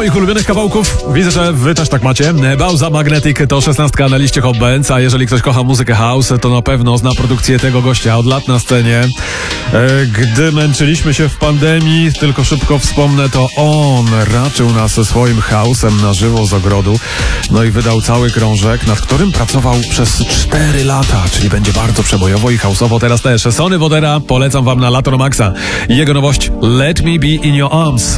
moich ulubionych kawałków. Widzę, że wy też tak macie. Bauza Magnetic to 16 na liście Hot Bands, a jeżeli ktoś kocha muzykę house, to na pewno zna produkcję tego gościa od lat na scenie. Gdy męczyliśmy się w pandemii, tylko szybko wspomnę, to on raczył nas swoim house'em na żywo z ogrodu. No i wydał cały krążek, nad którym pracował przez 4 lata, czyli będzie bardzo przebojowo i house'owo teraz też. Sonny Fodera polecam wam na lato na maksa. I jego nowość Let Me Be In Your Arms.